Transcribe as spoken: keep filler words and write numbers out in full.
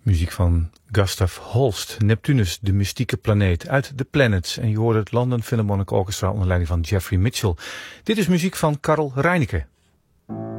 Muziek van Gustav Holst, Neptunus, de mystieke planeet, uit The Planets. En je hoorde het London Philharmonic Orchestra onder leiding van Jeffrey Mitchell. Dit is muziek van Karl Reinecke.